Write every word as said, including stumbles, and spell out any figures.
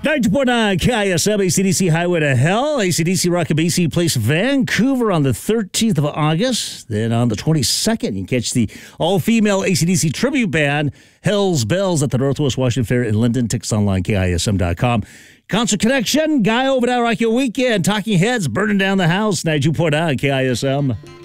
ninety point nine K I S M, A C D C Highway to Hell. A C D C Rock and B C Place Vancouver on the thirteenth of August. Then on the twenty-second, you can catch the all-female A C D C tribute band, Hell's Bells, at the Northwest Washington Fair in Linden. Tickets online, K I S M dot com. Concert Connection, Guy over there, Rock Your Weekend. Talking Heads, Burning Down the House, ninety-two point nine K I S M.